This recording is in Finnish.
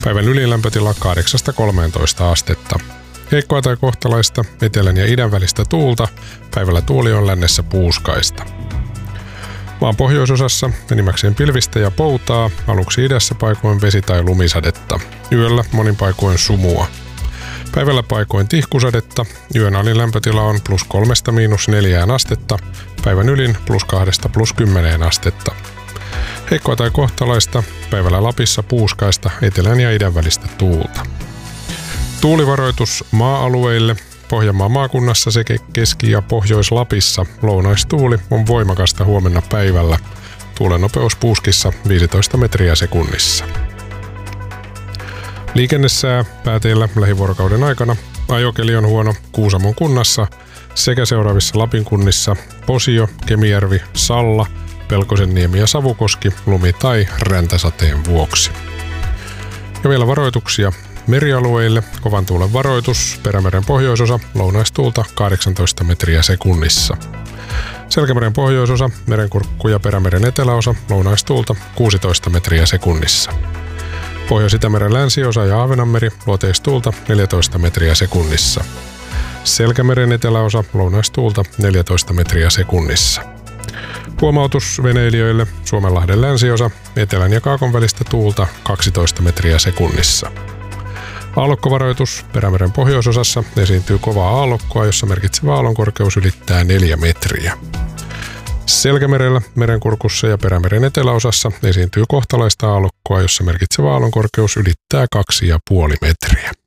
Päivän ylilämpötila 8–13 astetta. Heikkoa tai kohtalaista etelän ja idän välistä tuulta. Päivällä tuuli on lännessä puuskaista. Maan pohjoisosassa enimmäkseen pilvistä ja poutaa, aluksi idässä paikoin vesi- tai lumisadetta. Yöllä monin paikoin sumua. Päivällä paikoin tihkusadetta. Yön alin lämpötila on +3––4 astetta. Päivän ylin +2–+10 astetta. Heikkoa tai kohtalaista. Päivällä Lapissa puuskaista etelän ja idän välistä tuulta. Tuulivaroitus maa-alueille. Pohjanmaan maakunnassa sekä Keski- ja Pohjois-Lapissa lounaistuuli on voimakasta huomenna päivällä. Tuulen nopeus puuskissa 15 metriä sekunnissa. Liikennesää pääteillä lähivuorokauden aikana. Ajokeli on huono Kuusamon kunnassa sekä seuraavissa Lapin kunnissa Posio, Kemijärvi, Salla, Pelkosenniemi ja Savukoski lumi- tai räntäsateen vuoksi. Ja vielä varoituksia merialueille. Kovan tuulen varoitus. Perämeren pohjoisosa lounaistuulta 18 metriä sekunnissa. Selkämeren pohjoisosa, Merenkurkku ja Perämeren eteläosa lounaistuulta 16 metriä sekunnissa. Pohjois-Itämeren länsiosa ja Ahvenanmeri luoteistuulta 14 metriä sekunnissa. Selkämeren eteläosa lounaistuulta 14 metriä sekunnissa. Huomautus veneilijöille. Suomenlahden länsiosa, etelän ja kaakon välistä tuulta 12 metriä sekunnissa. Aallokkovaroitus. Perämeren pohjoisosassa esiintyy kovaa aallokkoa, jossa merkitsevä aallonkorkeus ylittää 4 metriä. Selkämerellä, Merenkurkussa ja Perämeren eteläosassa esiintyy kohtalaista aallokkoa, jossa merkitsevä aallonkorkeus ylittää 2,5 metriä.